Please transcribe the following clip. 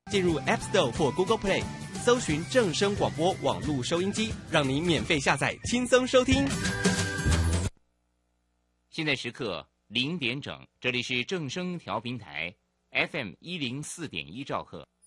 进入 App Store 或 Google Play， 搜寻正声广播网络收音机，让你免费下载，轻松收听。 现在时刻0点整，这里是正声调频台 FM104.1兆赫。